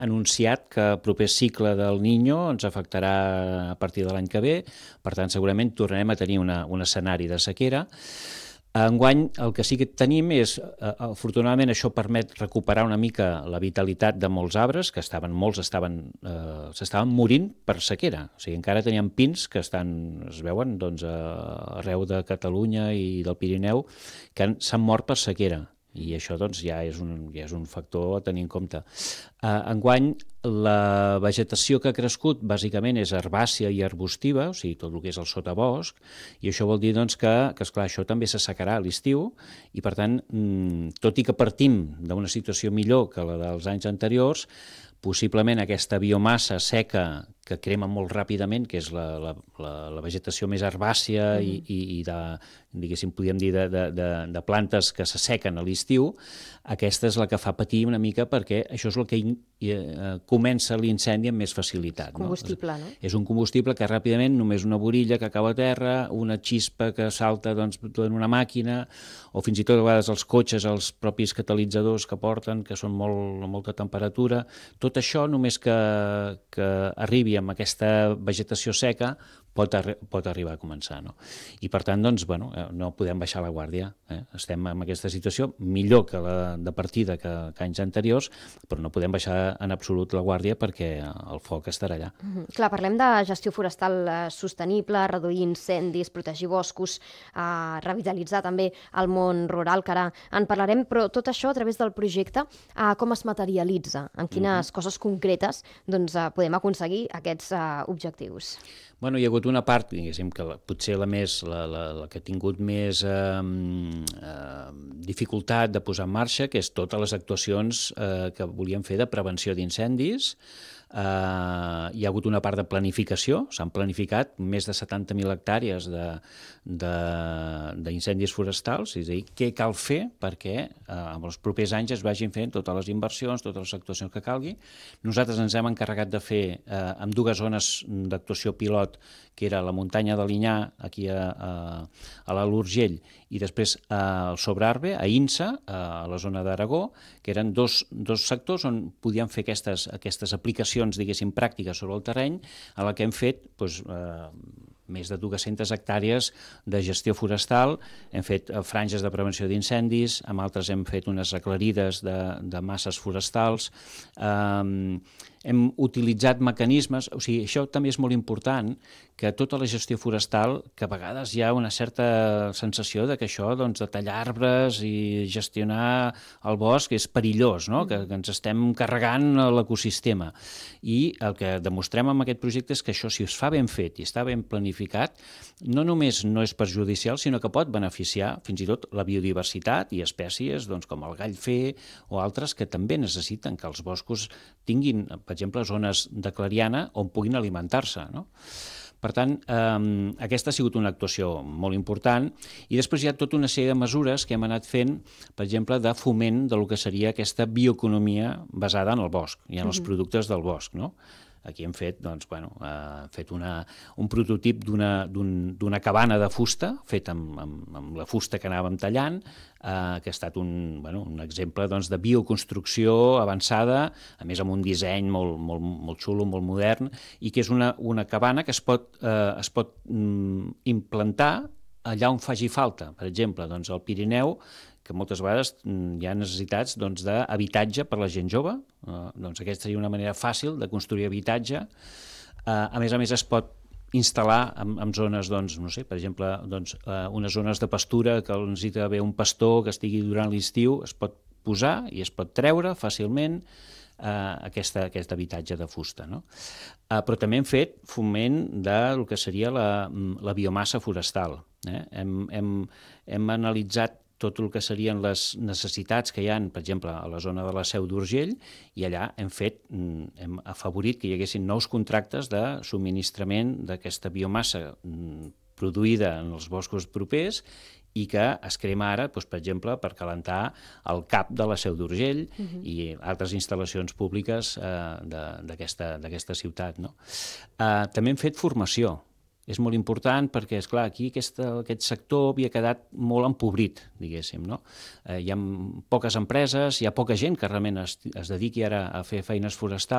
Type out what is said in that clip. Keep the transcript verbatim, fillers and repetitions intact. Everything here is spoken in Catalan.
anunciat que el proper cicle del Niño ens afectarà a partir de l'any que ve, per tant segurament tornarem a tenir una, un escenari de sequera. Enguany el que sí que tenim és, eh, afortunadament això permet recuperar una mica la vitalitat de molts arbres, que estaven, molts estaven, eh, s'estaven morint per sequera, o sigui, encara teníem pins que estan, es veuen doncs, arreu de Catalunya i del Pirineu, que s'han mort per sequera, i això doncs, ja, és un, ja és un factor a tenir en compte. Eh, enguany, la vegetació que ha crescut bàsicament és herbàcia i arbustiva, o sigui, tot el que és el sotabosc, i això vol dir doncs, que, que esclar, això també s'assecarà a l'estiu, i per tant, tot i que partim d'una situació millor que la dels anys anteriors, possiblement aquesta biomassa seca que crema molt ràpidament, que és la, la, la, la vegetació més herbàcia mm. i, i, i de, diguéssim, podríem dir, de, de, de, de plantes que s'assequen a l'estiu, aquesta és la que fa patir una mica perquè això és el que eh, comença l'incendi amb més facilitat. Combustible, no? no? És un combustible que ràpidament, només una borilla que cau a terra, una xispa que salta doncs, en una màquina, o fins i tot a vegades els cotxes, els propis catalitzadors que porten, que són molt, molta temperatura, tot això només que, que arribi amb aquesta vegetació seca pot, arri pot arribar a començar. No? I per tant, doncs, bueno, no podem baixar la guàrdia. Eh? Estem en aquesta situació millor que la de partida que, que anys anteriors, però no podem baixar en absolut la guàrdia perquè el foc estarà allà. Mm -hmm. Clar, parlem de gestió forestal eh, sostenible, reduir incendis, protegir boscos, eh, revitalitzar també el món rural, que ara en parlarem, però tot això a través del projecte, eh, com es materialitza? En quines mm -hmm. coses concretes doncs, eh, podem aconseguir aquests eh, objectius? Bueno, hi ha hagut una part, diguéssim, que la, potser la, més, la, la, la que ha tingut més eh, eh, dificultat de posar en marxa, que és totes les actuacions eh, que volíem fer de prevenció d'incendis. Uh, hi ha hagut una part de planificació, s'han planificat més de setanta mil hectàrees d'incendis forestals, és a dir, què cal fer perquè uh, en els propers anys es vagin fent totes les inversions, totes les actuacions que calgui. Nosaltres ens hem encarregat de fer uh, amb dues zones d'actuació pilot, que era la muntanya de l'Inyà, aquí a, a, a l'Alt Urgell, i després al Sobrarbe, a Insa, a la zona d'Aragó, que eren dos, dos sectors on podíem fer aquestes, aquestes aplicacions, diguéssim, pràctiques sobre el terreny, a la que hem fet doncs, eh, més de dues-centes hectàrees de gestió forestal, hem fet franges de prevenció d'incendis, amb altres hem fet unes aclarides de, de masses forestals, eh, hem utilitzat mecanismes, o sigui, això també és molt important, que tota la gestió forestal, que a vegades hi ha una certa sensació de que això, doncs, de tallar arbres i gestionar el bosc és perillós, no? que, que ens estem carregant l'ecosistema. I el que demostrem amb aquest projecte és que això, si es fa ben fet i està ben planificat, no només no és perjudicial, sinó que pot beneficiar fins i tot la biodiversitat i espècies doncs, com el gallfer o altres que també necessiten que els boscos tinguin, per exemple, zones de clariana on puguin alimentar-se, no? Per tant, eh, aquesta ha sigut una actuació molt important i després hi ha tota una sèrie de mesures que hem anat fent, per exemple, de foment del que seria aquesta bioeconomia basada en el bosc i en els productes del bosc, no? Aquí hem fet, doncs, bueno, eh, fet una, un prototip d'una un, cabana de fusta, fet amb, amb, amb la fusta que anàvem tallant, eh, que ha estat un, bueno, un exemple doncs, de bioconstrucció avançada, a més amb un disseny molt, molt, molt xulo, molt modern, i que és una, una cabana que es pot, eh, es pot mm, implantar allà on faci falta. Per exemple, doncs, al Pirineu, que moltes vegades hi ha necessitats doncs, d'habitatge per la gent jove. Uh, doncs aquesta seria una manera fàcil de construir habitatge. Uh, a més a més, es pot instal·lar en, en zones, doncs, no sé, per exemple, doncs, uh, unes zones de pastura que necessita haver un pastor que estigui durant l'estiu, es pot posar i es pot treure fàcilment uh, aquesta, aquest habitatge de fusta. No? Uh, però també hem fet foment del que seria la, la biomassa forestal. Eh? Hem, hem, hem analitzat tot el que serien les necessitats que hi ha, per exemple, a la zona de la Seu d'Urgell, i allà hem fet, hem afavorit que hi haguessin nous contractes de subministrament d'aquesta biomassa produïda en els boscos propers i que es crema ara, doncs, per exemple, per calentar el cap de la Seu d'Urgell uh-huh. i altres instal·lacions públiques eh, d'aquesta ciutat. No? Eh, també hem fet formació. És molt important perquè, esclar, aquí aquesta, aquest sector havia quedat molt empobrit, diguéssim, no? Eh, hi ha poques empreses, hi ha poca gent que realment es, es dediqui ara a fer feines forestals.